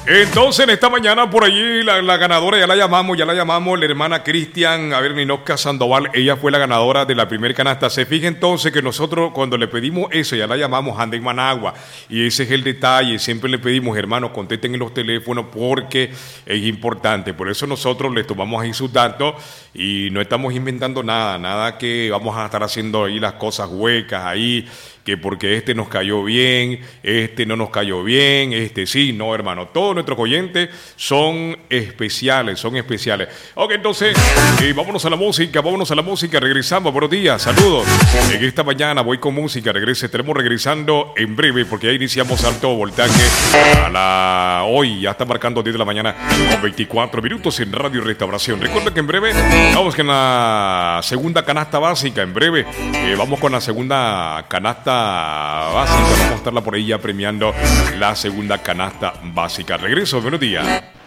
Entonces, en esta mañana, por allí, la ganadora, ya la llamamos, la hermana Cristian, a ver, Ninoca Sandoval, ella fue la ganadora de la primera canasta. Se fija entonces que nosotros, cuando le pedimos eso, ya la llamamos, anda en Managua, y ese es el detalle, siempre le pedimos, hermanos, contesten en los teléfonos porque es importante. Por eso nosotros les tomamos ahí sus datos y no estamos inventando nada que vamos a estar haciendo ahí las cosas huecas ahí, que porque este nos cayó bien, este no nos cayó bien, este sí, no, hermano. Todos nuestros oyentes son especiales. Ok, entonces, vámonos a la música, regresamos. Buenos días, saludos. En esta mañana voy con música, estaremos regresando en breve, porque ya iniciamos alto voltaje hoy, ya está marcando 10 de la mañana con 24 minutos en Radio Restauración. Recuerda que en breve vamos con la segunda canasta básica, vamos con la segunda canasta básica, vamos a estarla por ahí ya premiando la segunda canasta básica. Regreso, buenos días.